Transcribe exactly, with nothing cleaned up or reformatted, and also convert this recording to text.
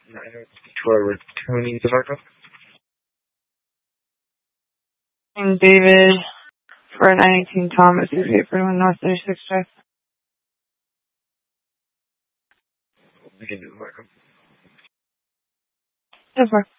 nine oh two, returning to Marco. And David for nine eighteen Thomas, who's eight forty-one North thirty-sixth Drive. We can do Marco. So far.